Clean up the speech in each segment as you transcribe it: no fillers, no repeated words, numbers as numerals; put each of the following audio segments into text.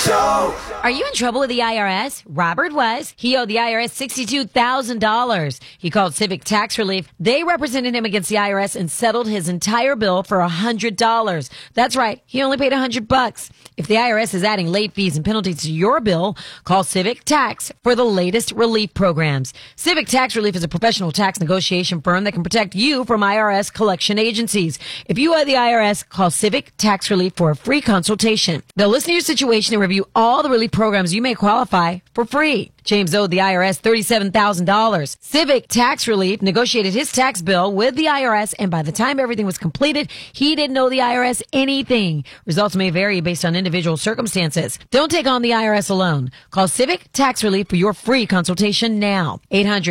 Show. Are you in trouble with the IRS? Robert was. He owed the IRS $62,000. He called Civic Tax Relief. They represented him against the IRS and settled his entire bill for $100. That's right. He only paid $100. If the IRS is adding late fees and penalties to your bill, call Civic Tax for the latest relief programs. Civic Tax Relief is a professional tax negotiation firm that can protect you from IRS collection agencies. If you owe the IRS, call Civic Tax Relief for a free consultation. They'll listen to your situation and review all the relief programs you may qualify for free. James owed the IRS $37,000. Civic Tax Relief negotiated his tax bill with the IRS, and by the time everything was completed, he didn't owe the IRS anything. Results may vary based on individual circumstances. Don't take on the IRS alone. Call Civic Tax Relief for your free consultation now.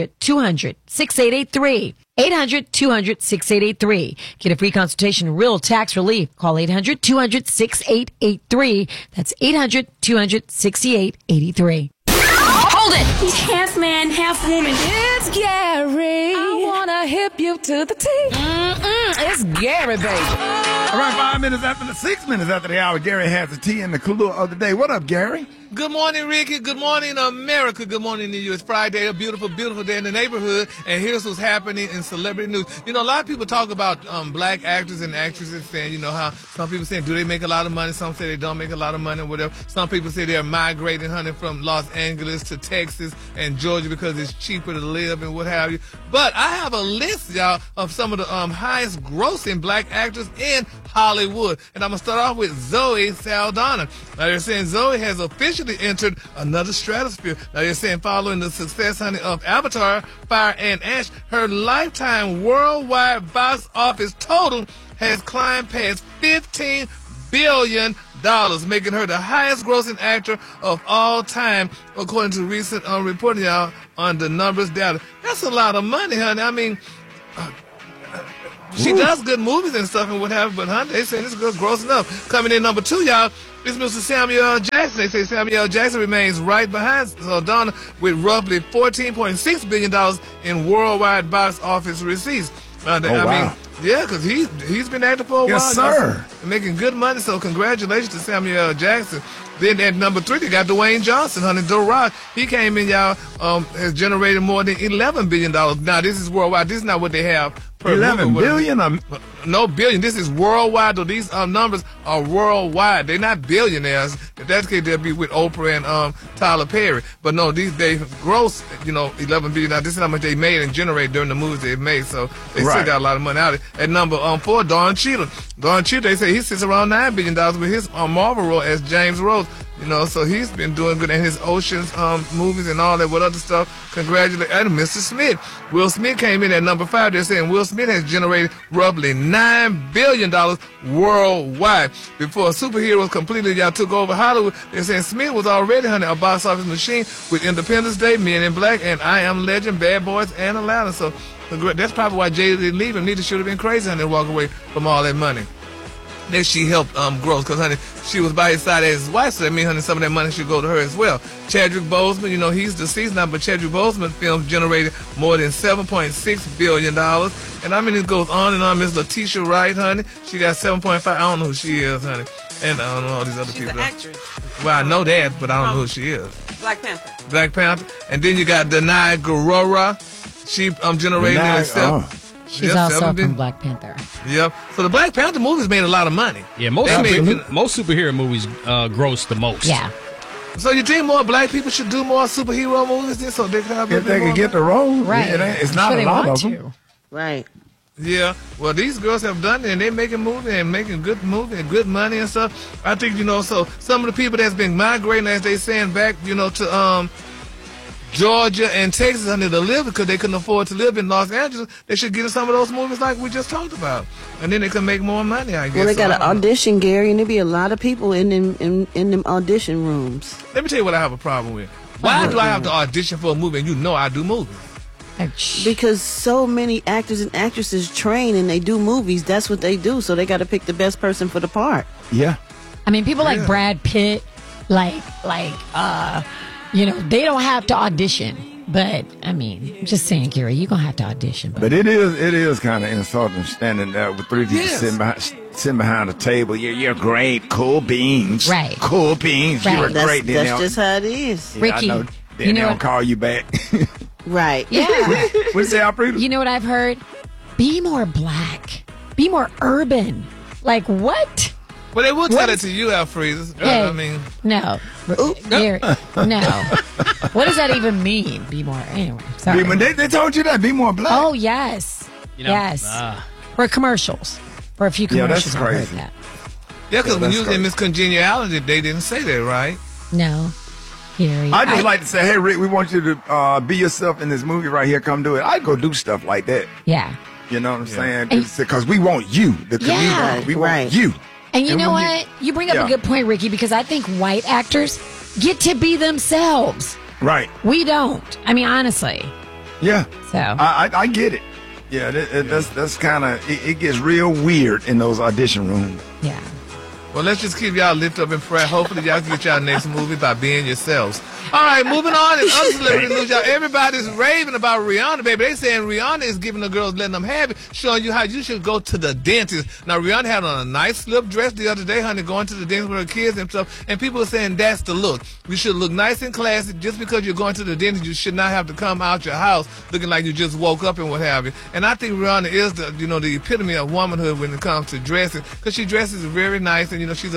800-200-6883. 800-200-6883. Get a free consultation, real tax relief. Call 800-200-6883. That's 800-200-6883. Hold it! He's half man, half woman. It's Gary. I wanna hip you to the T. It's Gary, baby. All right, 6 minutes after the hour, Gary has the tea and the clue of the day. What up, Gary? Good morning, Ricky. Good morning, America. Good morning to you. It's Friday, a beautiful, beautiful day in the neighborhood. And here's what's happening in celebrity news. You know, a lot of people talk about black actors and actresses saying, you know, how some people say, do they make a lot of money? Some say they don't make a lot of money or whatever. Some people say they're migrating, honey, from Los Angeles to Texas and Georgia because it's cheaper to live and what have you. But I have a list, y'all, of some of the highest grossing black actors in Hollywood. And I'm going to start off with Zoe Saldana. Now, they're saying Zoe has officially entered another stratosphere. Now, they're saying following the success, honey, of Avatar, Fire and Ash, her lifetime worldwide box office total has climbed past $15 billion, making her the highest grossing actor of all time, according to recent reporting, y'all, on the numbers data. That's a lot of money, honey. I mean, she does good movies and stuff and what have you, but honey, they say this girl's grossing up. Coming in number 2, y'all, is Mr. Samuel L. Jackson. They say Samuel L. Jackson remains right behind Saldana with roughly $14.6 billion in worldwide box office receipts. Wow. mean, yeah, because he's been acting for a while. Yes, sir. Making good money, so congratulations to Samuel L. Jackson. Then at number 3, they got Dwayne Johnson, honey, The Rock. He came in, y'all, has generated more than $11 billion. Now, this is worldwide. This is not what they have per 11 billion? No, billion. This is worldwide, though. These numbers are worldwide. They're not billionaires. If that's the case, they'll be with Oprah and Tyler Perry. But no, they gross, you know, 11 billion. Now, this is how much they made and generated during the movies they've made. So they still got a lot of money out of it. At number 4, Don Cheadle. Don Cheadle, they say he sits around $9 billion with his Marvel role as James Rose. You know, so he's been doing good in his Oceans movies and all that with other stuff. Congratulations. And Mr. Smith. Will Smith came in at number 5. They're saying Will Smith has generated roughly $9 billion worldwide. Before superheroes completely took over Hollywood, they're saying Smith was already, honey, a box office machine with Independence Day, Men in Black, and I Am Legend, Bad Boys, and Atlanta. So that's probably why Jay didn't leave him. Neither should have been crazy, honey, to walk away from all that money. Then she helped grow, because, honey, she was by his side as his wife, so that means, honey, some of that money should go to her as well. Chadwick Boseman, you know, he's deceased now, but Chadwick Boseman films generated more than $7.6 billion. And I mean, it goes on and on. Miss Letitia Wright, honey, she got 7.5. I don't know who she is, honey. And I don't know all these other people. She's an actress. Well, I know that, but I don't know who she is. Black Panther. Black Panther. And then you got Danai Gurira. She generated She's also from Black Panther. Yep. So the Black Panther movies made a lot of money. Yeah, most superhero movies gross the most. Yeah. So you think more black people should do more superhero movies then, so they can have if they can get the role, right? It's not a lot of them. Right. Yeah, well, these girls have done it, and they're making movies and making good movies and good money and stuff. I think, you know, so some of the people that's been migrating, as they saying, back, you know, to Georgia and Texas under to live because they couldn't afford to live in Los Angeles, they should get in some of those movies like we just talked about, and then they can make more money, I guess. Well, they got an audition, Gary, and there be a lot of people in them audition rooms. Let me tell you what I have a problem with. Why do I have to audition for a movie and you know I do movies? Because so many actors and actresses train and they do movies. That's what they do. So they got to pick the best person for the part. Yeah. I mean, people like Brad Pitt, you know, they don't have to audition. But, I mean, I'm just saying, Gary, you're going to have to audition. But it is kind of insulting standing there with three people sitting behind. sitting behind the table. You're great. Cool beans. Right. Cool beans. Right. You were great. Then That's just how it is. yeah, Ricky, I know. Then you they know don't what- call you back. Right. Yeah. What you say, Alfredo? You know what I've heard? Be more black. Be more urban. Like what? Well, they will tell What it is- to you, Alfredo. Hey, I mean, no. Gary, no. What does that even mean? Be more. Anyway, sorry. When they told you that, be more black. Oh, yes. You know, yes. For commercials. For a few Yeah, that's commercials. I heard crazy. that. yeah, because Yeah, when that's you was in crazy. Miss Congeniality, they didn't say that, right? No. Gary. I just like to say, hey, Rick, we want you to be yourself in this movie right here. Come do it. I'd go do stuff like that. Yeah. You know what I'm saying? And- Because we want you, the community. Yeah. We Right. want you. And you And know when what? You bring up Yeah. a good point, Ricky, because I think white actors get to be themselves. Right. We don't. I mean, honestly. Yeah. So. I get it. Yeah, that's kind of, it gets real weird in those audition rooms. Yeah. Well, let's just keep y'all lifted up in prayer. Hopefully, y'all can get y'all next movie by being yourselves. All right, moving on. And other celebrity news, y'all. Everybody's raving about Rihanna, baby. They saying Rihanna is giving the girls, letting them have it, showing you how you should go to the dentist. Now, Rihanna had on a nice slip dress the other day, honey, going to the dentist with her kids and stuff. And people are saying that's the look. You should look nice and classy. Just because you're going to the dentist, you should not have to come out your house looking like you just woke up and what have you. And I think Rihanna is the, the epitome of womanhood when it comes to dressing, because she dresses very nice, and she's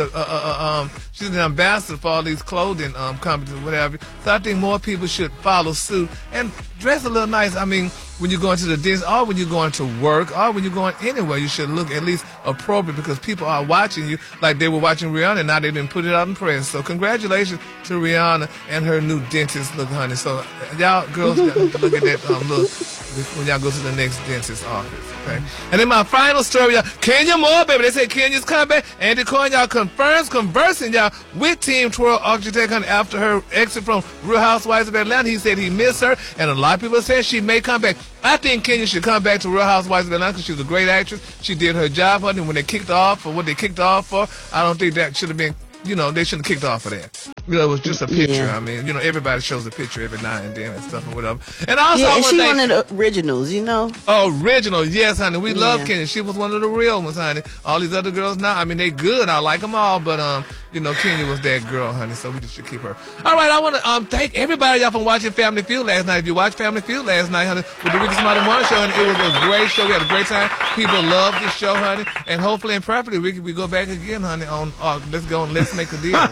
she's an ambassador for all these clothing companies, whatever. So I think more people should follow suit and dress a little nice. I mean, when you're going to the dentist, or when you're going to work, or when you're going anywhere, you should look at least appropriate, because people are watching you like they were watching Rihanna, and now they didn't put it out in press. So congratulations to Rihanna and her new dentist look, honey. So y'all girls got to look at that look when y'all go to the next dentist office. Okay. And then my final story, y'all. Kenya Moore, baby. They say Kenya's coming back. Andy Cohen, y'all, confirms conversing, y'all, with Team Twirl Architect, honey, after her exit from Real Housewives of Atlanta. He said he missed her, and a lot of people said she may come back. I think Kenya should come back to Real Housewives of Atlanta because she was a great actress. She did her job, honey. When they kicked her off for what they kicked her off for, I don't think that should have been, they shouldn't have kicked her off for that. It was just a picture. Yeah. I mean, everybody shows a picture every now and then and stuff or whatever. And also, Yeah, I and want she to one thank of the originals, original, yes, honey. We love Yeah. Kenya. She was one of the real ones, honey. All these other girls now, I mean, they good. I like them all, but Kenya was that girl, honey. So we just should keep her. All right, I want to thank everybody y'all for watching Family Feud last night. If you watched Family Feud last night, honey, with the Ricky Smiley Morning Show, honey, it was a great show. We had a great time. People love this show, honey, and hopefully and preferably, Ricky, we go back again, honey. On let's go and let's make a deal.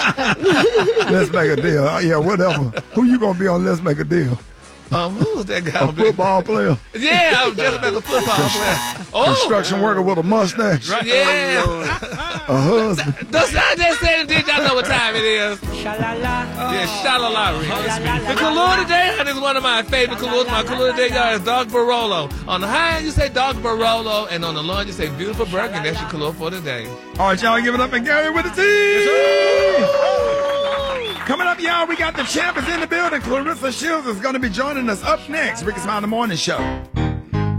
Let's make a deal. Yeah, whatever. Who you going to be on Let's Make a Deal? Who was that guy? A football player? Yeah, I was just about the football player. Oh, Construction worker with a mustache? yeah. A husband? Don't I just say, did y'all know what time it is? Yeah, shalala. The Kahlua today, honey, is one of my favorite Kahluas. My Kahlua today, y'all, is Dog Barolo. On the high end, you say Dog Barolo, and on the low end, you say Beautiful Burger. That's your Kahlua for today. All right, y'all, give it up and Gary with the team. Coming up, y'all, we got the champions in the building. Clarissa Shields is going to be joining us up next. Ricky Smiley Morning Show.